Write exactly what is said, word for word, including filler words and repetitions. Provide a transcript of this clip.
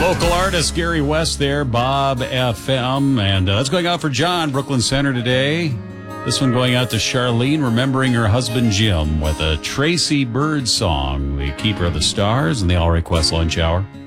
Local artist Gary West there, Bob F M. And uh, that's going out for John, Brooklyn Center today. This one going out to Charlene, remembering her husband Jim with a Tracy Bird song, the Keeper of the Stars, and the All Request Lunch Hour.